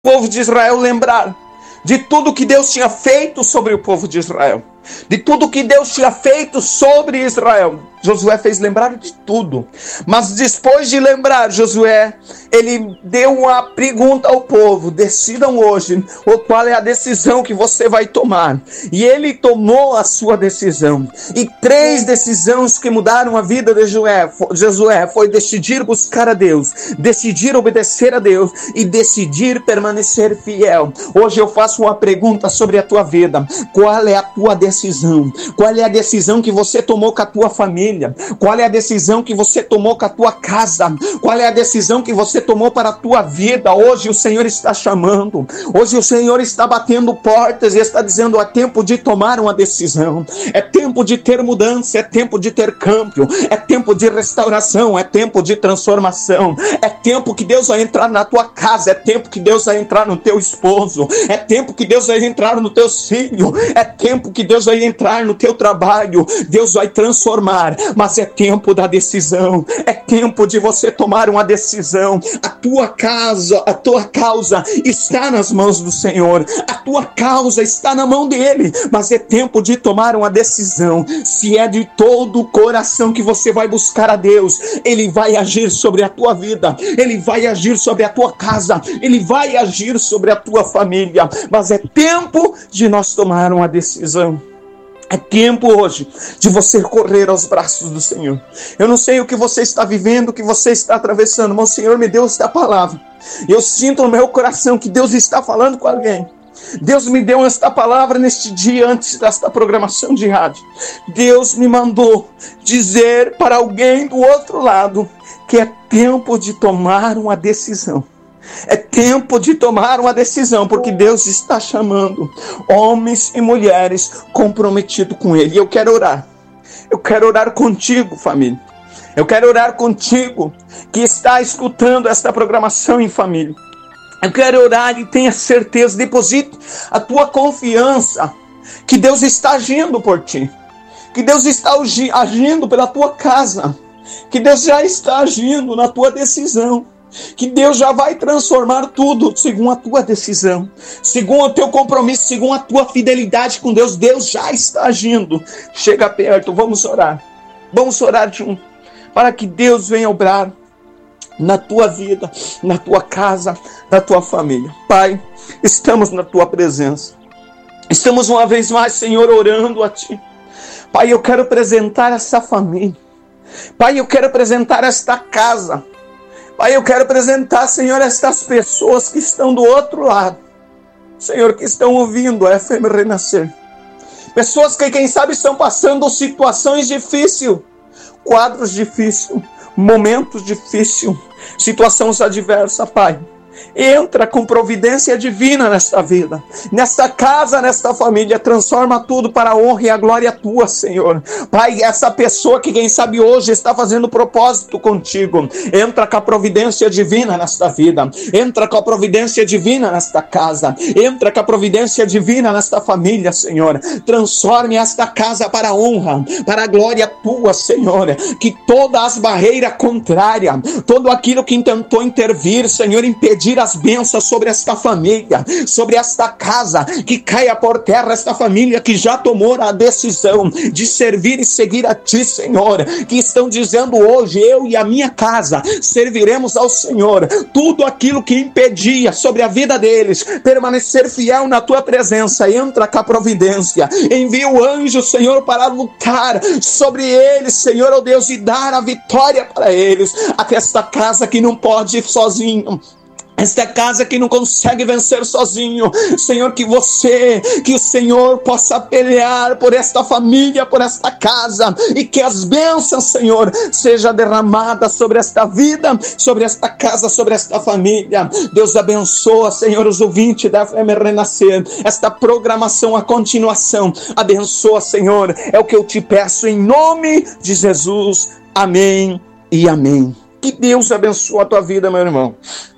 povo de Israel lembrar de tudo que Deus tinha feito sobre o povo de Israel, de tudo que Deus tinha feito sobre Israel. Josué fez lembrar de tudo, mas depois de lembrar, Josué, ele deu uma pergunta ao povo: decidam hoje qual é a decisão que você vai tomar. E ele tomou a sua decisão, e 3 decisões que mudaram a vida de Josué foi decidir buscar a Deus, decidir obedecer a Deus e decidir permanecer fiel. Hoje eu faço uma pergunta sobre a tua vida: qual é a tua decisão? Qual é a decisão que você tomou com a tua família? Qual é a decisão que você tomou com a tua casa? Qual é a decisão que você tomou para a tua vida? Hoje o Senhor está chamando, hoje o Senhor está batendo portas e está dizendo: é tempo de tomar uma decisão, é tempo de ter mudança, é tempo de ter câmbio, é tempo de restauração, é tempo de transformação, é tempo que Deus vai entrar na tua casa, é tempo que Deus vai entrar no teu esposo, é tempo que Deus vai entrar no teu filho, é tempo que Deus vai entrar no teu trabalho. Deus vai transformar, mas é tempo da decisão, é tempo de você tomar uma decisão. A tua causa está nas mãos do Senhor, a tua causa está na mão dele, mas é tempo de tomar uma decisão. Se é de todo o coração que você vai buscar a Deus, ele vai agir sobre a tua vida, ele vai agir sobre a tua casa, ele vai agir sobre a tua família, mas é tempo de nós tomar uma decisão. É tempo hoje de você correr aos braços do Senhor. Eu não sei o que você está vivendo, o que você está atravessando, mas o Senhor me deu esta palavra. Eu sinto no meu coração que Deus está falando com alguém. Deus me deu esta palavra neste dia antes desta programação de rádio. Deus me mandou dizer para alguém do outro lado que é tempo de tomar uma decisão. É tempo de tomar uma decisão, porque Deus está chamando homens e mulheres comprometidos com Ele. E eu quero orar contigo, família. Eu quero orar contigo que está escutando esta programação em família. Eu quero orar e tenha certeza, deposite a tua confiança que Deus está agindo por ti, que Deus está agindo pela tua casa, que Deus já está agindo na tua decisão, que Deus já vai transformar tudo segundo a tua decisão, segundo o teu compromisso, segundo a tua fidelidade com Deus. Deus já está agindo. Chega perto, vamos orar junto, para que Deus venha obrar na tua vida, na tua casa, na tua família. Pai, estamos na tua presença, estamos uma vez mais, Senhor, orando a ti. Pai, eu quero apresentar essa família, Pai, eu quero apresentar esta casa, Pai, eu quero apresentar, Senhor, estas pessoas que estão do outro lado, Senhor, que estão ouvindo a FM Renascer. Pessoas que, quem sabe, estão passando situações difíceis, quadros difíceis, momentos difíceis, situações adversas, Pai. Entra com providência divina nesta vida, nesta casa, nesta família. Transforma tudo para a honra e a glória tua, Senhor. Pai, essa pessoa que quem sabe hoje está fazendo propósito contigo, entra com a providência divina nesta vida, entra com a providência divina nesta casa, entra com a providência divina nesta família, Senhor. Transforme esta casa para a honra, para a glória tua, Senhor. Que todas as barreiras contrárias, tudo aquilo que tentou intervir, Senhor, impedir as bênçãos sobre esta família, sobre esta casa, que caia por terra esta família que já tomou a decisão de servir e seguir a ti, Senhor, que estão dizendo hoje: eu e a minha casa serviremos ao Senhor. Tudo aquilo que impedia sobre a vida deles permanecer fiel na tua presença, entra com a providência, envia o anjo, Senhor, para lutar sobre eles, Senhor, oh Deus, e dar a vitória para eles. Até esta casa que não pode ir sozinho, esta casa que não consegue vencer sozinho, Senhor, que o Senhor possa pelear por esta família, por esta casa, e que as bênçãos, Senhor, seja derramada sobre esta vida, sobre esta casa, sobre esta família. Deus abençoa, Senhor, os ouvintes da FM Renascer, esta programação, a continuação. Abençoa, Senhor, é o que eu te peço em nome de Jesus. Amém e amém. Que Deus abençoe a tua vida, meu irmão.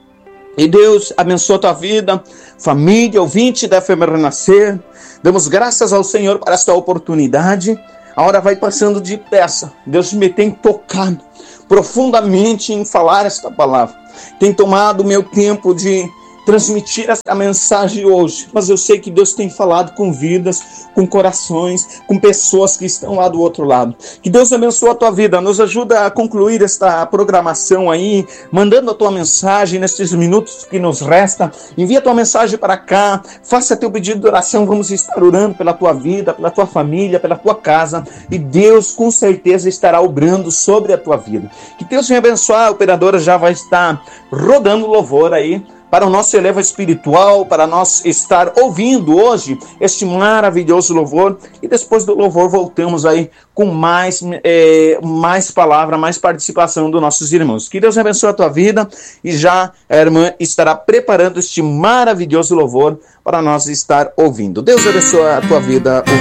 E Deus abençoe a tua vida, família, ouvinte da FM Renascer. Damos graças ao Senhor por esta oportunidade. A hora vai passando depressa. Deus me tem tocado profundamente em falar esta palavra. Tem tomado o meu tempo de transmitir essa mensagem hoje, mas eu sei que Deus tem falado com vidas, com corações, com pessoas que estão lá do outro lado. Que Deus abençoe a tua vida, nos ajuda a concluir esta programação aí, mandando a tua mensagem nesses minutos que nos resta. Envia a tua mensagem para cá, faça teu pedido de oração, vamos estar orando pela tua vida, pela tua família, pela tua casa, e Deus com certeza estará obrando sobre a tua vida. Que Deus venha abençoar, a operadora já vai estar rodando louvor aí, para o nosso eleva espiritual, para nós estar ouvindo hoje este maravilhoso louvor, e depois do louvor voltamos aí com mais palavra, mais participação dos nossos irmãos. Que Deus abençoe a tua vida, e já a irmã estará preparando este maravilhoso louvor para nós estar ouvindo. Deus abençoe a tua vida.